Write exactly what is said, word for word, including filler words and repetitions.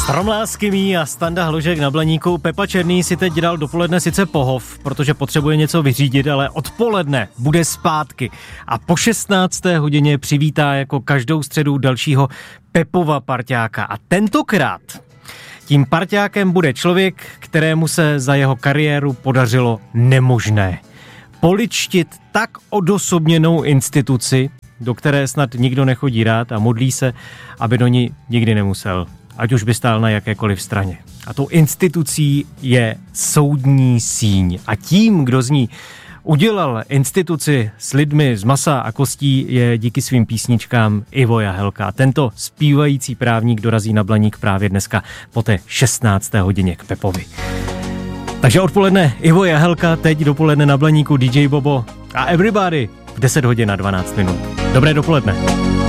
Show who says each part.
Speaker 1: Chromlásky mý a Standa Hložek na Blaníku. Pepa Černý si teď dal dopoledne sice pohov, protože potřebuje něco vyřídit, ale odpoledne bude zpátky. A po šestnácté hodině přivítá jako každou středu dalšího Pepova parťáka. A tentokrát tím parťákem bude člověk, kterému se za jeho kariéru podařilo nemožné. Poličtit tak odosobněnou instituci, do které snad nikdo nechodí rád a modlí se, aby do ní nikdy nemusel, ať už by stál na jakékoliv straně. A tou institucí je soudní síň. A tím, kdo z ní udělal instituci s lidmi z masa a kostí, je díky svým písničkám Ivo Jahelka. Tento zpívající právník dorazí na Blaník právě dneska po té šestnácté hodině k Pepovi. Takže odpoledne Ivo Jahelka, teď dopoledne na Blaníku D J Bobo a Everybody v deset hodin a dvanáct minut. Dobré dopoledne.